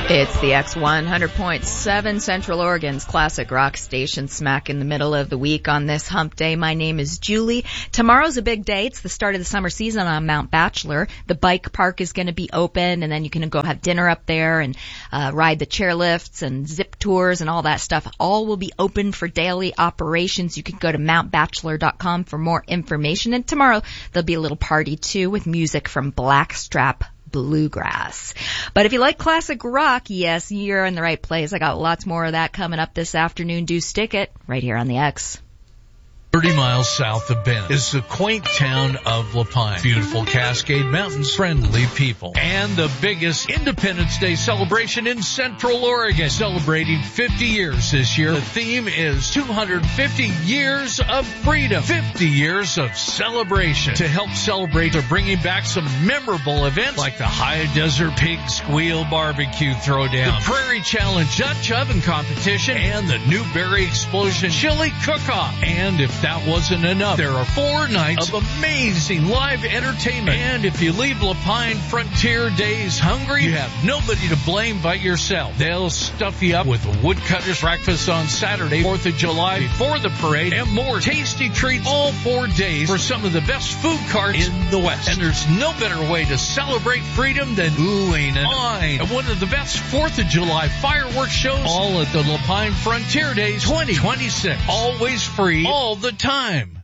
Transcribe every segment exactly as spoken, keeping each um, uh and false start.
It's the X one hundred point seven Central Oregon's classic rock station, smack in the middle of the week on this hump day. My name is Julie. Tomorrow's a big day. It's the start of the summer season on Mount Bachelor. The bike park is going to be open, and then you can go have dinner up there and uh, ride the chairlifts and zip tours and all that stuff. All will be open for daily operations. You can go to mount bachelor dot com for more information. And tomorrow there'll be a little party, too, with music from Blackstrap Bluegrass. But if you like classic rock, yes, you're in the right place. I got lots more of that coming up this afternoon. Do stick it right here on the X. thirty miles south of Bend is the quaint town of La Pine. Beautiful Cascade Mountains, friendly people, and the biggest Independence Day celebration in Central Oregon. Celebrating fifty years this year. The theme is two hundred fifty years of freedom. fifty years of celebration. To help celebrate, they're bringing back some memorable events like the High Desert Pig Squeal Barbecue Throwdown, the Prairie Challenge Dutch Oven Competition, and the Newberry Explosion Chili Cook-Off. And if that wasn't enough, there are four nights of amazing live entertainment. And if you leave La Pine Frontier Days hungry, you have nobody to blame but yourself. They'll stuff you up with a woodcutter's breakfast on Saturday, fourth of July, before the parade, and more tasty treats all four days for some of the best food carts in the West. And there's no better way to celebrate freedom than oohing and awing at one of the best fourth of July fireworks shows, all at the La Pine Frontier Days twenty twenty-six. Always free, all the time.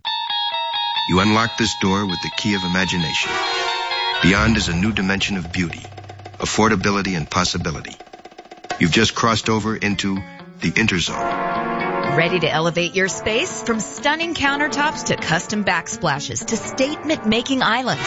You unlock this door with the key of imagination. Beyond is a new dimension of beauty, affordability, and possibility. You've just crossed over into the Interzone. Ready to elevate your space? From stunning countertops to custom backsplashes to statement-making islands,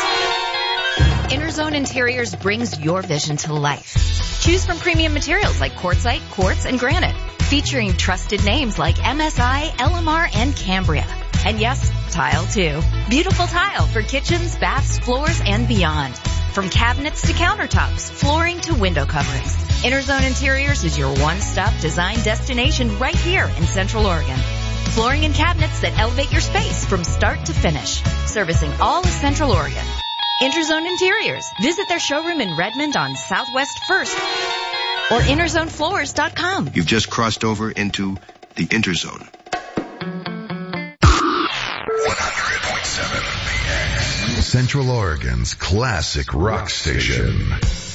Interzone Interiors brings your vision to life. Choose from premium materials like quartzite, quartz, and granite, featuring trusted names like M S I, L M R, and Cambria. And yes, tile too. Beautiful tile for kitchens, baths, floors, and beyond. From cabinets to countertops, flooring to window coverings, Interzone Interiors is your one-stop design destination right here in Central Oregon. Flooring and cabinets that elevate your space from start to finish. Servicing all of Central Oregon. Interzone Interiors. Visit their showroom in Redmond on Southwest First or interzone floors dot com. You've just crossed over into the Interzone. one hundred point seven The X. Central Oregon's classic rock station.